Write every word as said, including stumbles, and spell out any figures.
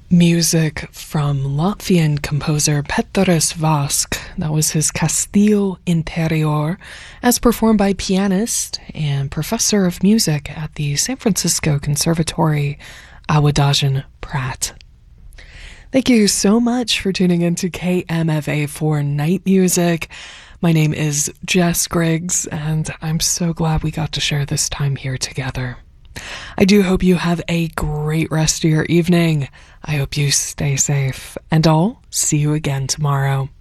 Music from Latvian composer Petras Vask. That was his Castillo Interior, as performed by pianist and professor of music at the San Francisco Conservatory, Awadagin Pratt. Thank you so much for tuning into K M F A for Night Music. My name is Jess Griggs, and I'm so glad we got to share this time here together. I do hope you have a great rest of your evening. I hope you stay safe, and I'll see you again tomorrow.